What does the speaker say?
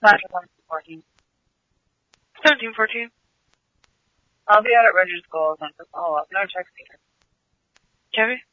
Patrick 14. 1714. I'll be out at Roger's School and follow up. No text either. Kevin?